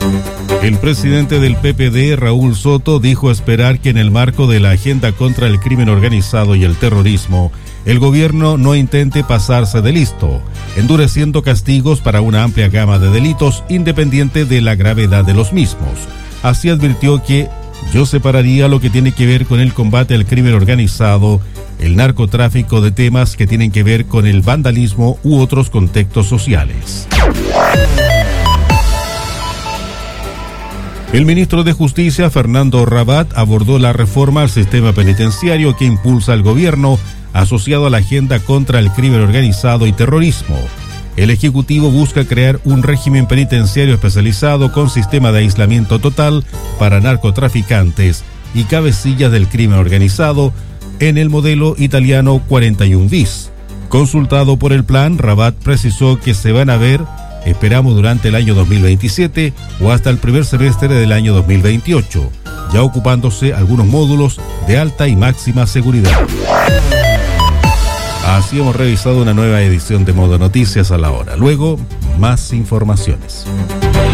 El presidente del PPD, Raúl Soto, dijo esperar que en el marco de la agenda contra el crimen organizado y el terrorismo, el gobierno no intente pasarse de listo, endureciendo castigos para una amplia gama de delitos independiente de la gravedad de los mismos. Así advirtió que yo separaría lo que tiene que ver con el combate al crimen organizado, el narcotráfico, de temas que tienen que ver con el vandalismo u otros contextos sociales. El ministro de Justicia, Fernando Rabat, abordó la reforma al sistema penitenciario que impulsa el gobierno asociado a la agenda contra el crimen organizado y terrorismo. El Ejecutivo busca crear un régimen penitenciario especializado con sistema de aislamiento total para narcotraficantes y cabecillas del crimen organizado en el modelo italiano 41 bis. Consultado por el plan, Rabat precisó que se van a ver, esperamos, durante el año 2027 o hasta el primer semestre del año 2028, ya ocupándose algunos módulos de alta y máxima seguridad. Así hemos revisado una nueva edición de Modo Noticias a la hora. Luego, más informaciones.